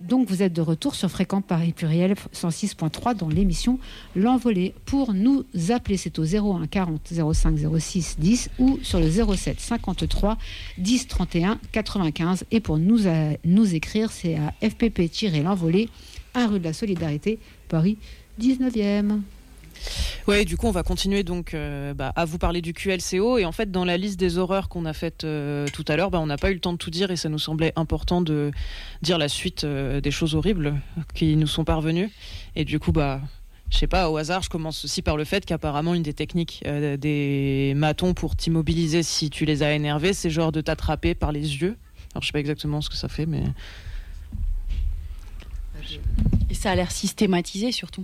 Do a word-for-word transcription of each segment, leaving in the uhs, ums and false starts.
donc vous êtes de retour sur Fréquence Paris Pluriel cent six point trois dans l'émission L'Envolée. Pour nous appeler, c'est au zéro un quarante zéro cinq zéro six dix ou sur le zéro sept cinquante-trois dix trente et un quatre-vingt-quinze. Et pour nous, à, nous écrire, c'est à F P P-L'Envolée, un rue de la Solidarité, Paris dix-neuvième. Ouais, du coup, on va continuer donc euh, bah, à vous parler du Q L C O. Et en fait, dans la liste des horreurs qu'on a faites euh, tout à l'heure, bah, on n'a pas eu le temps de tout dire et ça nous semblait important de dire la suite euh, des choses horribles qui nous sont parvenues. Et du coup, bah, je sais pas, au hasard, je commence aussi par le fait qu'apparemment, une des techniques euh, des matons pour t'immobiliser si tu les as énervés, c'est genre de t'attraper par les yeux. Alors, je sais pas exactement ce que ça fait, mais... Et ça a l'air systématisé, surtout.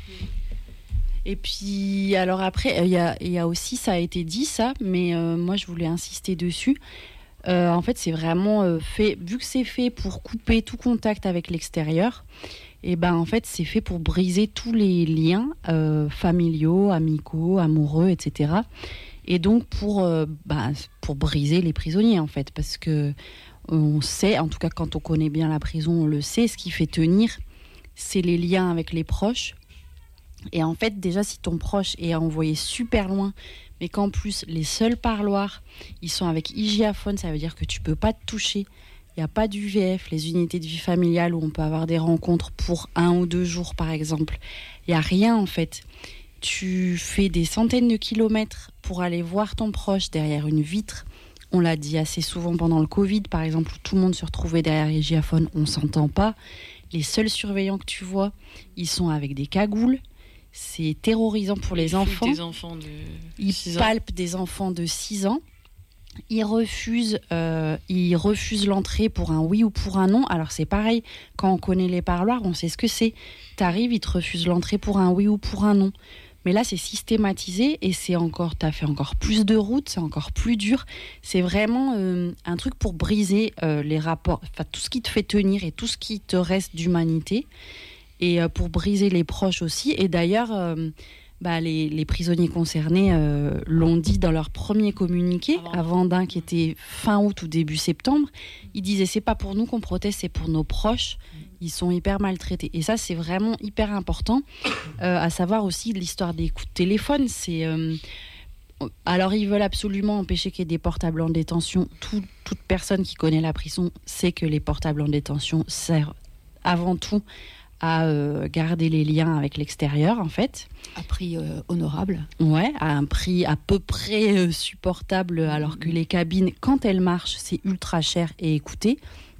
Et puis, alors après, il y a, y a aussi, ça a été dit ça, mais euh, moi je voulais insister dessus. Euh, en fait, c'est vraiment euh, fait, vu que c'est fait pour couper tout contact avec l'extérieur, et ben en fait, c'est fait pour briser tous les liens euh, familiaux, amicaux, amoureux, et cetera. Et donc pour, euh, bah, pour briser les prisonniers, en fait, parce que on sait, en tout cas quand on connaît bien la prison, on le sait, ce qui fait tenir, c'est les liens avec les proches. Et en fait, déjà, si ton proche est envoyé super loin, mais qu'en plus, les seuls parloirs, ils sont avec hygiaphone, ça veut dire que tu peux pas te toucher. Il n'y a pas d'U V F, les unités de vie familiale où on peut avoir des rencontres pour un ou deux jours, par exemple. Il n'y a rien, en fait. Tu fais des centaines de kilomètres pour aller voir ton proche derrière une vitre. On l'a dit assez souvent pendant le Covid, par exemple, où tout le monde se retrouvait derrière hygiaphone, on ne s'entend pas. Les seuls surveillants que tu vois, ils sont avec des cagoules. C'est terrorisant pour les enfants. Des enfants de Ils six ans. palpent des enfants de six ans. Ils refusent, euh, ils refusent l'entrée pour un oui ou pour un non. Alors c'est pareil, quand on connaît les parloirs, on sait ce que c'est. T'arrives, ils te refusent l'entrée pour un oui ou pour un non. Mais là, c'est systématisé et c'est encore, t'as fait encore plus de route, c'est encore plus dur. C'est vraiment euh, un truc pour briser euh, les rapports, enfin tout ce qui te fait tenir et tout ce qui te reste d'humanité. Et euh, pour briser les proches aussi. Et d'ailleurs, euh, bah, les, les prisonniers concernés euh, l'ont dit dans leur premier communiqué, à Vendin, qui était fin août ou début septembre. Ils disaient, c'est pas pour nous qu'on proteste, c'est pour nos proches. Ils sont hyper maltraités. Et ça, c'est vraiment hyper important. Euh, à savoir aussi l'histoire des coups de téléphone. C'est... Euh, alors, ils veulent absolument empêcher qu'il y ait des portables en détention. Tout, toute personne qui connaît la prison sait que les portables en détention servent avant tout à euh, garder les liens avec l'extérieur, en fait. À prix euh, honorable. Ouais, à un prix à peu près euh, supportable, alors que les cabines, quand elles marchent, c'est ultra cher et écouté.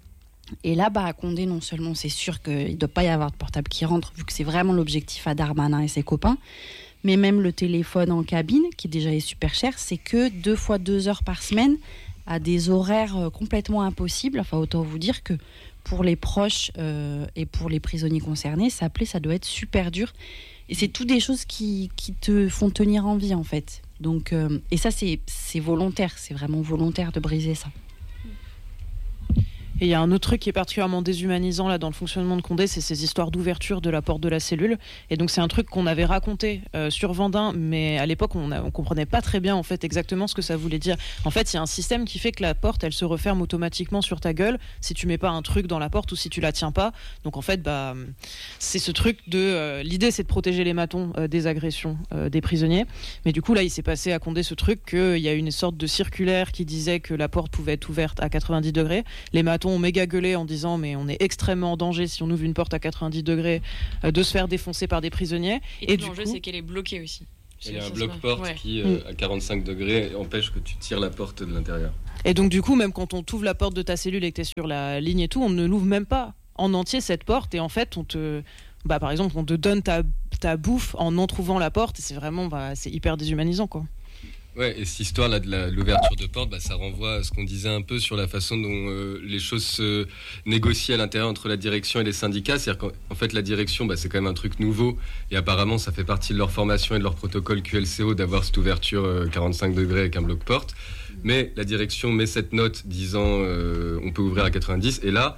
Et là, bah, à Condé, non seulement c'est sûr qu'il ne doit pas y avoir de portable qui rentre, vu que c'est vraiment l'objectif à Darmanin et ses copains, mais même le téléphone en cabine, qui déjà est super cher, c'est que deux fois deux heures par semaine, à des horaires euh, complètement impossibles. Enfin, autant vous dire que pour les proches euh, et pour les prisonniers concernés, s'appeler, ça doit être super dur. Et c'est toutes des choses qui, qui te font tenir en vie, en fait. Donc, euh, et ça, c'est, c'est volontaire. C'est vraiment volontaire de briser ça. Et il y a un autre truc qui est particulièrement déshumanisant là dans le fonctionnement de Condé, c'est ces histoires d'ouverture de la porte de la cellule. Et donc c'est un truc qu'on avait raconté euh, sur Vendin, mais à l'époque on, a, on comprenait pas très bien en fait exactement ce que ça voulait dire. En fait, il y a un système qui fait que la porte, elle se referme automatiquement sur ta gueule si tu mets pas un truc dans la porte ou si tu la tiens pas. Donc en fait, bah c'est ce truc de euh, l'idée, c'est de protéger les matons euh, des agressions euh, des prisonniers. Mais du coup là, il s'est passé à Condé ce truc qu'il y a une sorte de circulaire qui disait que la porte pouvait être ouverte à quatre-vingt-dix degrés. Les matons ont méga gueulé en disant mais on est extrêmement en danger si on ouvre une porte à quatre-vingt-dix degrés euh, de se faire défoncer par des prisonniers. Et, et tout l'enjeu, coup... c'est qu'elle est bloquée aussi. Il y a un bloc-porte ouais. qui, euh, à quarante-cinq degrés, empêche que tu tires la porte de l'intérieur. Et donc du coup, même quand on t'ouvre la porte de ta cellule et que tu es sur la ligne et tout, on ne l'ouvre même pas en entier cette porte et en fait on te... Bah, par exemple, on te donne ta, ta bouffe en entrouvant la porte et c'est vraiment bah, c'est hyper déshumanisant quoi. Ouais, et cette histoire-là de la, l'ouverture de porte, bah, ça renvoie à ce qu'on disait un peu sur la façon dont euh, les choses se négocient à l'intérieur entre la direction et les syndicats. C'est-à-dire qu'en fait, la direction, bah, c'est quand même un truc nouveau. Et apparemment, ça fait partie de leur formation et de leur protocole Q L C O d'avoir cette ouverture euh, quarante-cinq degrés avec un bloc-porte. Mais la direction met cette note disant euh, on peut ouvrir à quatre-vingt-dix. Et là,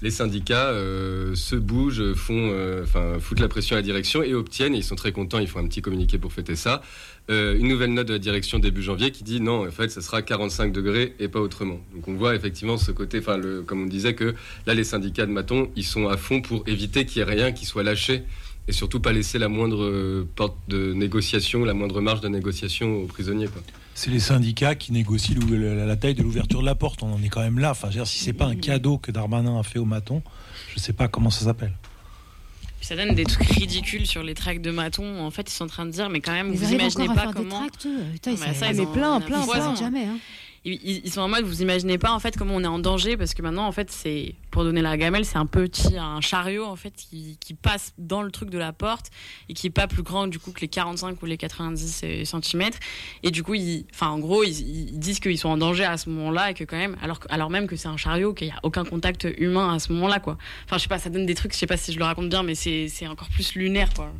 les syndicats euh, se bougent, font, enfin, euh, foutent la pression à la direction et obtiennent, et ils sont très contents, ils font un petit communiqué pour fêter ça, euh, une nouvelle note de la direction début janvier qui dit non, en fait, ça sera quarante-cinq degrés et pas autrement. Donc on voit effectivement ce côté, enfin, le, comme on disait, que là, les syndicats de Maton, ils sont à fond pour éviter qu'il n'y ait rien qui soit lâché et surtout pas laisser la moindre euh, porte de négociation, la moindre marge de négociation aux prisonniers, quoi. C'est les syndicats qui négocient la, la taille de l'ouverture de la porte. On en est quand même là. Enfin, je veux dire, si c'est pas un cadeau que Darmanin a fait au Maton, je sais pas comment ça s'appelle. Puis ça donne des trucs ridicules sur les tracts de Maton. En fait, ils sont en train de dire, mais quand même, Ils vous arrivent imaginez encore à pas faire comment. Des tracts, Putain, non, mais ça, ils mais sont- plein, ils plein, sont plein. jamais. Hein. Ils, ils- ils sont en mode, vous imaginez pas en fait comment on est en danger parce que maintenant en fait c'est pour donner la gamelle, c'est un petit un chariot en fait qui, qui passe dans le truc de la porte et qui est pas plus grand du coup que les quarante-cinq ou les quatre-vingt-dix centimètres et du coup ils enfin en gros ils, ils disent qu'ils sont en danger à ce moment-là et que quand même alors alors même que c'est un chariot qu'il y a aucun contact humain à ce moment-là quoi. Enfin je sais pas, ça donne des trucs, je sais pas si je le raconte bien mais c'est c'est encore plus lunaire quoi.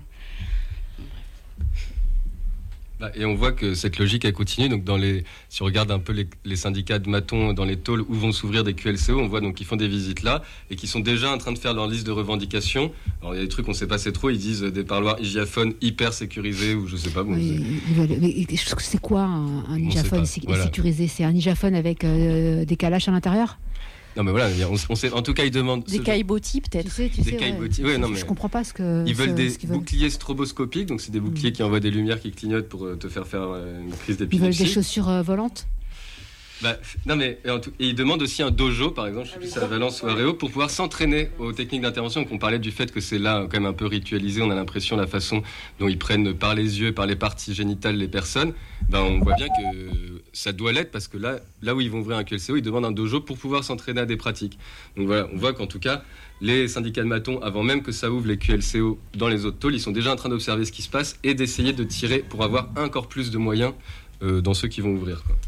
Et on voit que cette logique elle continue. Donc dans les, si on regarde un peu les, les syndicats de Maton dans les tôles où vont s'ouvrir des Q L C O, on voit donc qu'ils font des visites là et qui sont déjà en train de faire leur liste de revendications. Alors il y a des trucs on ne sait pas c'est trop. Ils disent des parloirs hygiaphones hyper sécurisés ou je sais pas. Bon, Oui, ils veulent- mais c'est quoi un, un On hygiaphone sait sé- pas, voilà. sécurisé? C'est un hygiaphone avec euh, des calaches à l'intérieur? non mais voilà, on, on sait. En tout cas ils demandent. Des ce- caillebotis Tu peut-être. sais, tu Des sais, caillebotis, ouais. ouais, non, Je- mais- je comprends pas ce que Ils veulent ce- des ce qu'ils veulent. boucliers stroboscopiques, donc c'est des boucliers qui envoient des lumières qui clignotent pour euh, te faire faire euh, une crise Ils veulent des d'épilepsie. chaussures euh, volantes? Bah, non mais et, en tout- et ils demandent aussi un dojo par exemple, je sais plus si c'est à Valence ou à Réau, pour pouvoir s'entraîner aux techniques d'intervention. Donc on parlait du fait que c'est là quand même un peu ritualisé, on a l'impression la façon dont ils prennent par les yeux, par les parties génitales les personnes. Ben on voit bien que ça doit l'être parce que là, là où ils vont ouvrir un Q L C O, ils demandent un dojo pour pouvoir s'entraîner à des pratiques. Donc voilà, on voit qu'en tout cas les syndicats de Maton, avant même que ça ouvre les Q L C O dans les autres tôles, ils sont déjà en train d'observer ce qui se passe et d'essayer de tirer pour avoir encore plus de moyens euh, dans ceux qui vont ouvrir, quoi.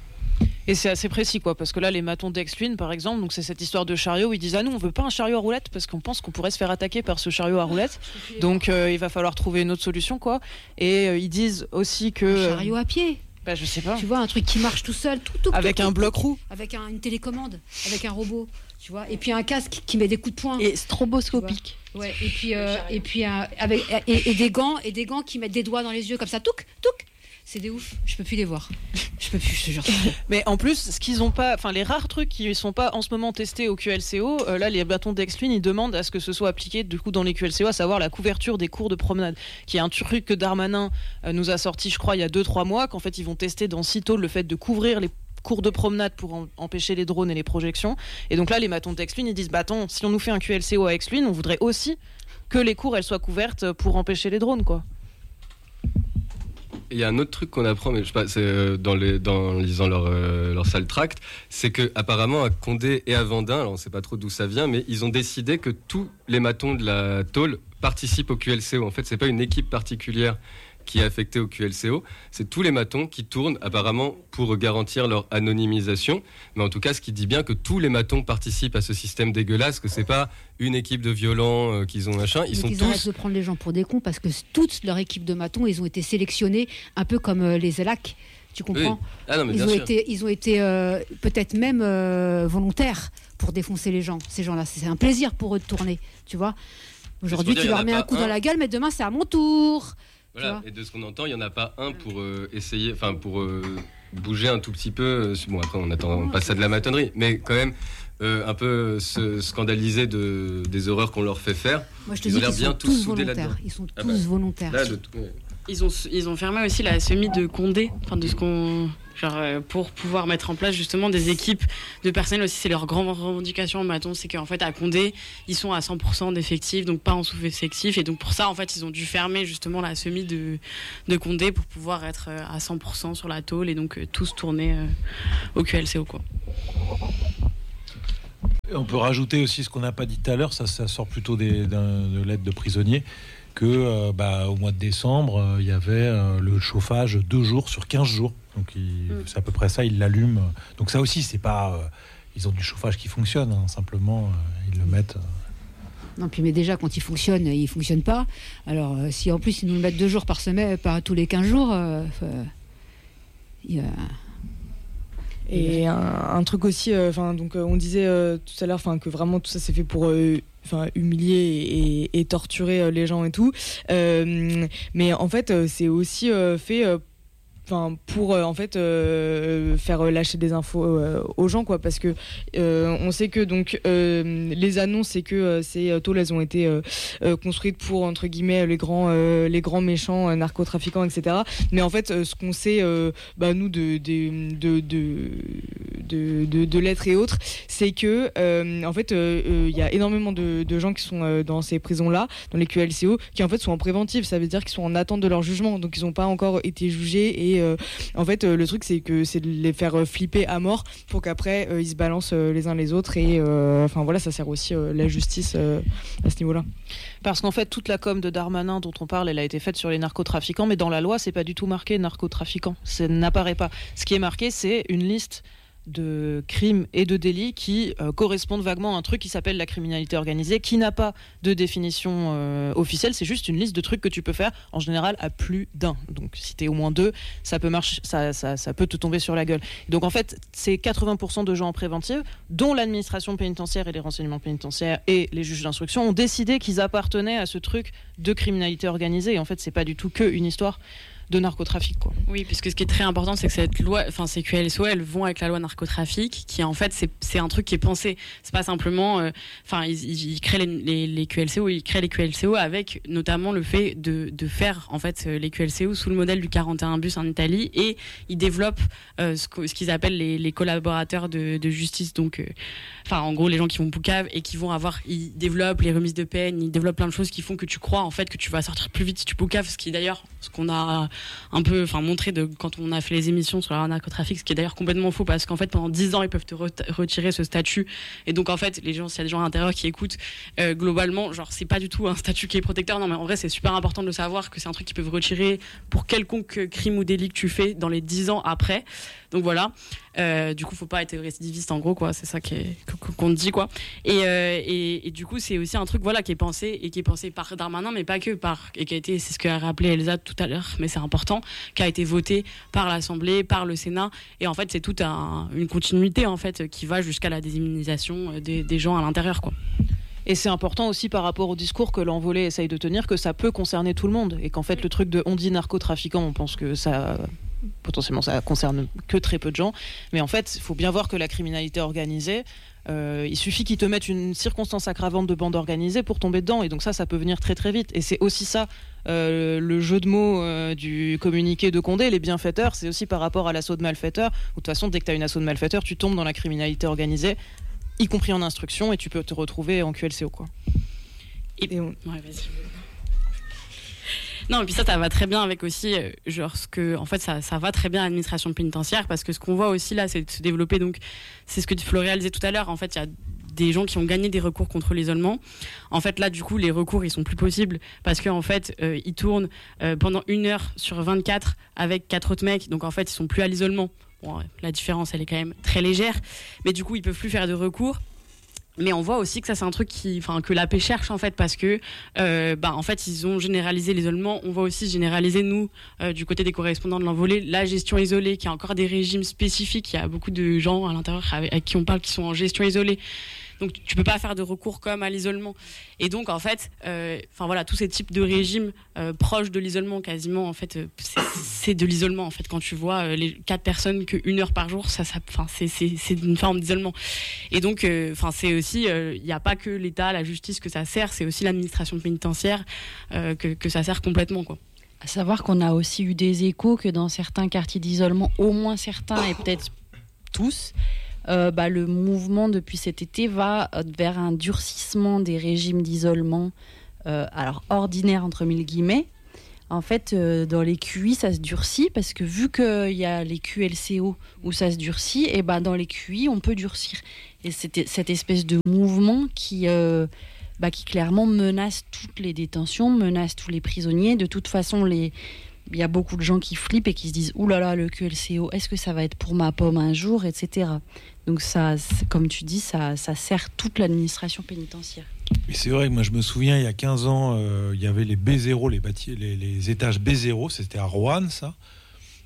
Et c'est assez précis, quoi, parce que là, les Matons d'Exluynes, par exemple, donc c'est cette histoire de chariot où ils disent ah nous on veut pas un chariot à roulettes parce qu'on pense qu'on pourrait se faire attaquer par ce chariot à roulettes, donc euh, il va falloir trouver une autre solution, quoi. Et euh, ils disent aussi que Un chariot à pied. bah je sais pas, Tu vois, un truc qui marche tout seul, tout, tout, avec tout, un tout, bloc roue. avec un- une télécommande, avec un robot, tu vois, et puis un casque qui met des coups de poing. Et stroboscopique. Ouais, et puis, euh, et puis un- avec, et, et des gants, et des gants qui mettent des doigts dans les yeux comme ça, touc, touc. C'est des ouf, je peux plus les voir. Je peux plus, je te jure. Mais en plus, ce qu'ils ont pas, enfin les rares trucs qui sont pas en ce moment testés au Q L C O, euh, là les bâtons d'Exluynes, ils demandent à ce que ce soit appliqué du coup dans les Q L C O, à savoir la couverture des cours de promenade, qui est un truc que Darmanin euh, nous a sorti, je crois, il y a deux trois mois, qu'en fait ils vont tester dans six tôles le fait de couvrir les cours de promenade pour en- empêcher les drones et les projections. Et donc là, les Matons d'Exluynes, ils disent bah attends, si on nous fait un Q L C O à Exluynes, on voudrait aussi que les cours elles soient couvertes pour empêcher les drones, quoi. Il y a un autre truc qu'on apprend, mais je sais pas, c'est euh, dans, les, dans en lisant leur, euh, leur sale tract, c'est que apparemment à Condé et à Vendin, alors on sait pas trop d'où ça vient, mais ils ont décidé que tous les matons de la tôle participent au Q L C O. En fait, c'est pas une équipe particulière qui est affectée au Q L C O, c'est tous les matons qui tournent apparemment pour garantir leur anonymisation. Mais en tout cas, ce qui dit bien que tous les matons participent à ce système dégueulasse, que c'est pas une équipe de violents euh, qu'ils ont machin, ils Mais sont qu'ils arrêtent tous. de prendre les gens pour des cons parce que toute leur équipe de matons, ils ont été sélectionnés un peu comme euh, les Zelac. Tu comprends? Oui. Ah non, mais Ils bien ont, sûr. été, ils ont été euh, peut-être même euh, volontaires pour défoncer les gens, ces gens-là. C'est un plaisir pour eux de tourner, tu vois. Aujourd'hui, dire, tu il y en leur a mets pas un coup un. dans la gueule, mais demain, c'est à mon tour. Voilà. Tu vois. Et de ce qu'on entend, il n'y en a pas un pour euh, essayer, enfin pour euh, bouger un tout petit peu. Bon, après, on attend pas ça de la matonnerie, mais quand même euh, un peu se scandaliser de, des horreurs qu'on leur fait faire. Moi, je te Ils ont dis l'air qu'ils bien sont tous tous soudés volontaires. là-dedans. Ils sont Ah tous bah, volontaires. Là, de tout- ouais. Ils ont, ils ont fermé aussi la semi de Condé, enfin de ce qu'on, genre euh, pour pouvoir mettre en place justement des équipes de personnel aussi. C'est leur grande revendication en Maton, c'est qu'en fait à Condé ils sont à cent pour cent d'effectifs, donc pas en sous-effectif, et donc pour ça en fait ils ont dû fermer justement la semi de, de Condé pour pouvoir être euh, à cent pour cent sur la tôle et donc euh, tous tourner euh, au Q L C O quoi. Et on peut rajouter aussi ce qu'on n'a pas dit tout à l'heure, ça, ça sort plutôt des, d'un, de l'aide de prisonniers, que euh, bah, au mois de décembre, euh, il y avait euh, le chauffage deux jours sur quinze jours. Donc il, Mm. c'est à peu près ça, ils l'allument. Donc ça aussi, c'est pas... euh, ils ont du chauffage qui fonctionne, hein, simplement, euh, ils le mettent... euh, Non, puis mais déjà, quand il fonctionne, il fonctionne pas. Alors, euh, si en plus ils nous le mettent deux jours par semaine, par tous les quinze jours, euh, euh, il, va, Et un, un truc aussi, enfin euh, donc on disait euh, tout à l'heure, enfin que vraiment tout ça c'est fait pour euh, enfin humilier et, et torturer les gens et tout. Euh, mais en fait c'est aussi euh, fait euh, Enfin, pour euh, en fait euh, faire lâcher des infos euh, aux gens quoi, parce que euh, on sait que donc euh, les annonces c'est que euh, ces tôles elles ont été euh, euh, construites pour entre guillemets les grands euh, les grands méchants euh, narcotrafiquants etc, mais en fait euh, ce qu'on sait euh, bah, nous de de de de de, de, de lettres et autres, c'est que euh, en fait il euh, euh, y a énormément de, de gens qui sont euh, dans ces prisons là, dans les Q L C O, qui en fait sont en préventive, ça veut dire qu'ils sont en attente de leur jugement, donc ils n'ont pas encore été jugés. Et Et euh, en fait, euh, le truc, c'est que c'est de les faire euh, flipper à mort pour qu'après euh, ils se balancent euh, les uns les autres. Et euh, enfin voilà, ça sert aussi euh, la justice euh, à ce niveau-là. Parce qu'en fait, toute la com de Darmanin dont on parle, elle a été faite sur les narcotrafiquants, mais dans la loi, c'est pas du tout marqué narcotrafiquants. Ça n'apparaît pas. Ce qui est marqué, c'est une liste de crimes et de délits qui euh, correspondent vaguement à un truc qui s'appelle la criminalité organisée, qui n'a pas de définition euh, officielle, c'est juste une liste de trucs que tu peux faire, en général à plus d'un. Donc si t'es au moins deux, ça peut marcher, ça, ça, ça peut te tomber sur la gueule. Donc en fait, c'est quatre-vingts pour cent de gens en préventive, dont l'administration pénitentiaire et les renseignements pénitentiaires et les juges d'instruction ont décidé qu'ils appartenaient à ce truc de criminalité organisée. Et en fait, c'est pas du tout que une histoire de narcotrafic, quoi. Oui, puisque ce qui est très important, c'est que cette loi, enfin ces Q L S O, elles vont avec la loi narcotrafic, qui en fait c'est, c'est un truc qui est pensé. C'est pas simplement, enfin euh, ils, ils créent les, les, les Q L C O, ils créent les Q L C O avec notamment le fait de, de faire en fait les Q L C O sous le modèle du quarante et un bis en Italie, et ils développent euh, ce, ce qu'ils appellent les, les collaborateurs de, de justice. Donc, enfin euh, en gros les gens qui vont poucave et qui vont avoir, ils développent les remises de peine, ils développent plein de choses qui font que tu crois en fait que tu vas sortir plus vite si tu poucaves, ce qui est d'ailleurs ce qu'on a un peu enfin montré de quand on a fait les émissions sur le narcotrafic, ce qui est d'ailleurs complètement faux, parce qu'en fait pendant dix ans ils peuvent te re- retirer ce statut, et donc en fait les gens, s'il y a des gens à l'intérieur qui écoutent, euh, globalement genre c'est pas du tout un statut qui est protecteur, non mais en vrai c'est super important de le savoir que c'est un truc qu'ils peuvent retirer pour quelconque crime ou délit que tu fais dans les dix ans après. Donc voilà, euh, du coup faut pas être récidiviste en gros quoi, c'est ça qui est, qu'on te dit quoi. Et, euh, et, et du coup c'est aussi un truc voilà qui est pensé, et qui est pensé par Darmanin, mais pas que par, et qui a été, c'est ce qu'a rappelé Elsa tout à l'heure, mais c'est important, qui a été voté par l'Assemblée, par le Sénat, et en fait c'est toute un, une continuité en fait qui va jusqu'à la désimmunisation des, des gens à l'intérieur quoi. Et c'est important aussi par rapport au discours que l'envolée essaye de tenir, que ça peut concerner tout le monde, et qu'en fait le truc de on dit narcotrafiquant, on pense que ça potentiellement ça concerne que très peu de gens, mais en fait il faut bien voir que la criminalité organisée, euh, il suffit qu'ils te mettent une circonstance aggravante de bande organisée pour tomber dedans, et donc ça ça peut venir très très vite. Et c'est aussi ça euh, le jeu de mots euh, du communiqué de Condé, les bienfaiteurs, c'est aussi par rapport à l'assaut de malfaiteurs, où de toute façon dès que tu as une assaut de malfaiteurs tu tombes dans la criminalité organisée, y compris en instruction, et tu peux te retrouver en Q L C O quoi. Et, et on... ouais, vas-y. Non, et puis ça, ça va très bien avec aussi, euh, genre, ce que, en fait, ça, ça va très bien à l'administration pénitentiaire, parce que ce qu'on voit aussi là, c'est de se développer, donc, c'est ce que Floréal disait tout à l'heure, en fait, il y a des gens qui ont gagné des recours contre l'isolement. En fait, là, du coup, les recours, ils sont plus possibles, parce qu'en fait, euh, ils tournent euh, pendant une heure sur vingt-quatre avec quatre autres mecs, donc en fait, ils sont plus à l'isolement. Bon, la différence, elle est quand même très légère, mais du coup, ils peuvent plus faire de recours. Mais on voit aussi que ça c'est un truc qui, enfin, que l'A P cherche en fait, parce que euh, bah, en fait ils ont généralisé l'isolement. On va aussi généraliser nous euh, du côté des correspondants de l'envolée la gestion isolée, qui a encore des régimes spécifiques. Il y a beaucoup de gens à l'intérieur avec, avec qui on parle qui sont en gestion isolée. Donc tu peux pas faire de recours comme à l'isolement. Et donc en fait, euh, enfin voilà, tous ces types de régimes euh, proches de l'isolement, quasiment en fait, euh, c'est, c'est de l'isolement en fait. Quand tu vois euh, les quatre personnes que une heure par jour, ça, ça, enfin c'est c'est c'est une forme d'isolement. Et donc, enfin euh, c'est aussi, il euh, y a pas que l'État, la justice que ça sert, c'est aussi l'administration pénitentiaire euh, que que ça sert complètement quoi. À savoir qu'on a aussi eu des échos que dans certains quartiers d'isolement, au moins certains et peut-être tous. Euh, bah, le mouvement depuis cet été va vers un durcissement des régimes d'isolement, euh, alors ordinaire entre mille guillemets. En fait, euh, dans les Q I, ça se durcit parce que vu qu'il y a les Q L C O où ça se durcit, et bah, dans les Q I, on peut durcir. Et c'est cette espèce de mouvement qui, euh, bah, qui clairement menace toutes les détentions, menace tous les prisonniers. De toute façon, les... il y a beaucoup de gens qui flippent et qui se disent « Ouh là là, le Q L C O, est-ce que ça va être pour ma pomme un jour ?» et cetera. Donc ça, comme tu dis, ça, ça sert toute l'administration pénitentiaire. Et c'est vrai que moi je me souviens, il y a quinze ans, euh, il y avait les B zéro, les, bâti- les, les étages B zéro, c'était à Roanne ça.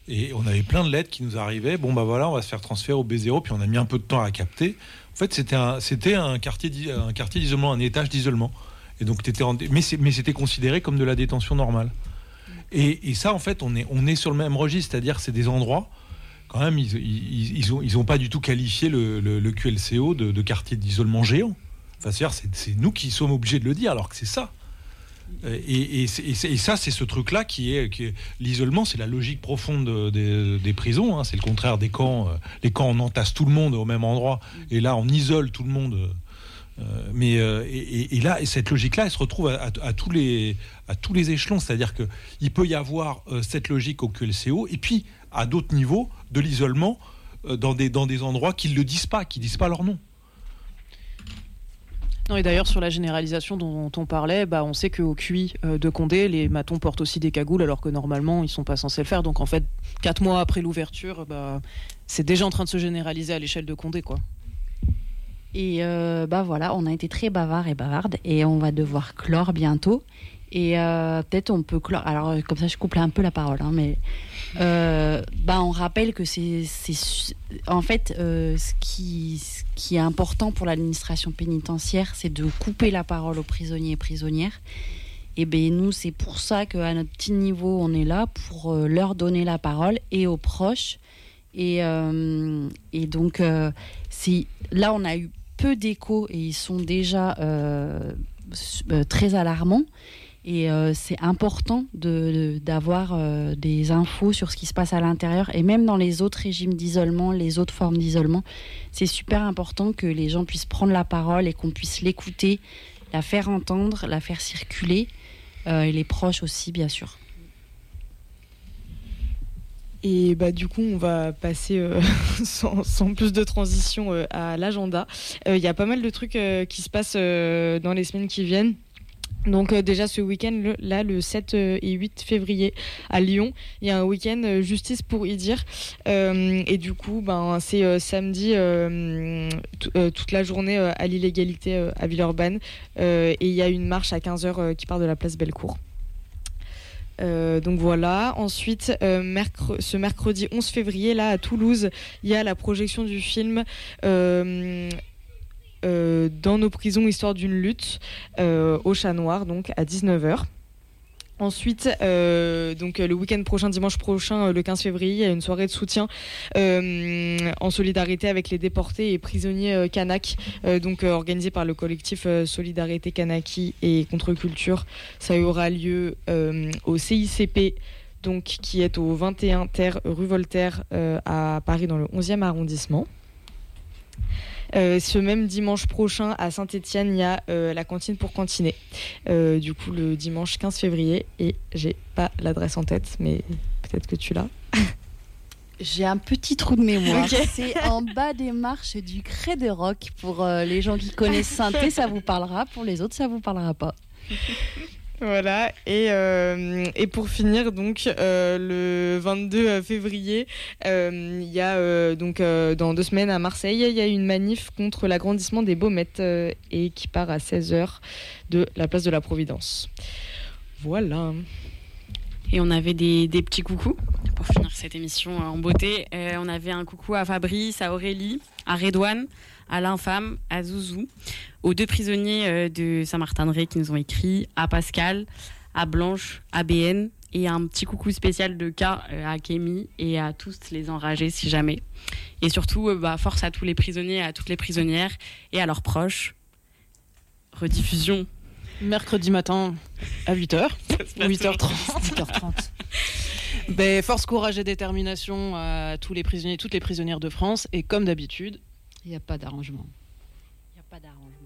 Et on avait plein de lettres qui nous arrivaient. Bon, bah voilà, on va se faire transférer au B zéro. Puis on a mis un peu de temps à capter. En fait, c'était un, c'était un quartier, un quartier d'isolement, un étage d'isolement. Et donc, t'étais en, mais, c'est, mais c'était considéré comme de la détention normale. Et, et ça, en fait, on est, on est sur le même registre. C'est-à-dire, c'est des endroits, quand même, ils, ils, ils, ont, ils ont pas du tout qualifié le, le, le Q L C O de, de quartier d'isolement géant. Enfin, c'est-à-dire, c'est, c'est nous qui sommes obligés de le dire, alors que c'est ça. Et, et, et, et ça, c'est ce truc-là qui est, qui est l'isolement, c'est la logique profonde des, des prisons. Hein, c'est le contraire des camps. Les camps, on entasse tout le monde au même endroit, et là, on isole tout le monde. Euh, mais euh, et, et là, et cette logique-là, elle se retrouve à, à, à tous les à tous les échelons. C'est-à-dire que il peut y avoir euh, cette logique au Q L C O, et puis à d'autres niveaux de l'isolement euh, dans des dans des endroits qui ne le disent pas, qui disent pas leur nom. Non, et d'ailleurs, sur la généralisation dont on parlait, bah, on sait qu'au Q I euh, de Condé, les matons portent aussi des cagoules, alors que normalement, ils ne sont pas censés le faire. Donc, en fait, quatre mois après l'ouverture, bah, c'est déjà en train de se généraliser à l'échelle de Condé, quoi. Et euh, bah voilà, on a été très bavards et bavardes, et on va devoir clore bientôt. Et euh, peut-être on peut clore. Alors, comme ça, je coupe un peu la parole, hein, mais euh, bah, on rappelle que c'est, c'est en fait euh, ce, qui, ce qui est important pour l'administration pénitentiaire, c'est de couper la parole aux prisonniers et prisonnières. Et ben nous, c'est pour ça qu'à notre petit niveau, on est là pour euh, leur donner la parole et aux proches. Et, euh, et donc, euh, c'est, là, on a eu peu d'échos et ils sont déjà euh, euh, très alarmants. Et euh, c'est important de, de, d'avoir euh, des infos sur ce qui se passe à l'intérieur. Et même dans les autres régimes d'isolement, les autres formes d'isolement, c'est super important que les gens puissent prendre la parole et qu'on puisse l'écouter, la faire entendre, la faire circuler. Euh, et les proches aussi, bien sûr. Et bah, du coup, on va passer euh, sans, sans plus de transition euh, à l'agenda. Il euh, y a pas mal de trucs euh, qui se passent euh, dans les semaines qui viennent. Donc euh, déjà ce week-end, le, là, le sept et huit février à Lyon, il y a un week-end euh, justice pour y dire. Euh, et du coup, ben, c'est euh, samedi euh, t- euh, toute la journée euh, à l'illégalité euh, à Villeurbanne. Euh, et il y a une marche à quinze heures euh, qui part de la place Bellecour. Euh, donc voilà. Ensuite, euh, mercre- ce mercredi onze février, là à Toulouse, il y a la projection du film euh, euh, Dans nos prisons, histoire d'une lutte, euh, au Chat Noir, donc à dix-neuf heures. Ensuite, euh, donc le week-end prochain, dimanche prochain, le quinze février, il y a une soirée de soutien euh, en solidarité avec les déportés et prisonniers euh, Kanak, euh, donc euh, organisée par le collectif euh, Solidarité Kanaki et Contre-Culture. Ça aura lieu euh, au C I C P, donc qui est au vingt et un Terre rue Voltaire euh, à Paris dans le onzième arrondissement. Euh, ce même dimanche prochain à Saint-Étienne, il y a euh, la cantine pour cantiner. Euh, du coup, le dimanche quinze février, et j'ai pas l'adresse en tête, mais peut-être que tu l'as. J'ai un petit trou de mémoire. Okay. C'est en bas des marches du Cré de Roc. Pour euh, les gens qui connaissent Saint-Étienne, ça vous parlera. Pour les autres, ça vous parlera pas. Voilà, et, euh, et pour finir, donc euh, le vingt-deux février, il euh, y a euh, donc euh, dans deux semaines à Marseille, il y a une manif contre l'agrandissement des Baumettes euh, et qui part à seize heures de la place de la Providence. Voilà. Et on avait des, des petits coucous pour finir cette émission en beauté. Euh, on avait un coucou à Fabrice, à Aurélie, à Redouane, à l'Infâme, à Zouzou, aux deux prisonniers euh, de Saint-Martin-de-Ré qui nous ont écrit, à Pascal, à Blanche, à B N, et un petit coucou spécial de K euh, à Kémy et à tous les enragés si jamais. Et surtout, euh, bah, force à tous les prisonniers, à toutes les prisonnières et à leurs proches. Rediffusion. Mercredi matin à huit heures, huit heures trente. huit heures trente. Ben, force, courage et détermination à tous les prisonniers, toutes les prisonnières de France. Et comme d'habitude, Il n'y a pas d'arrangement. Il n'y a pas d'arrangement.